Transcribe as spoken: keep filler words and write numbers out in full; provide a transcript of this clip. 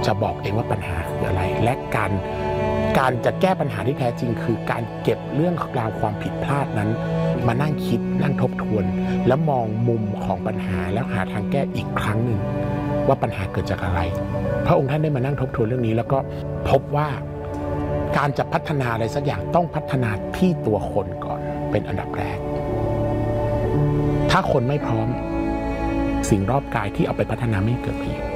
จะบอกเองว่าปัญหาคืออะไรและการการจะแก้ปัญหาที่แท้จริงคือการเก็บเรื่องราวความผิดพลาดนั้นมานั่งคิดนั่งทบทวนแล้วมองมุมของปัญหาแล้วหาทางแก้อีกครั้งหนึ่งว่าปัญหาเกิดจากอะไรพระองค์ท่านได้มานั่งทบทวนเรื่องนี้แล้วก็พบว่าการจะพัฒนาอะไรสักอย่างต้องพัฒนาที่ตัวคนก่อนเป็นอันดับแรกถ้าคนไม่พร้อมสิ่งรอบกายที่เอาไปพัฒนาไม่เกิดประโยชน์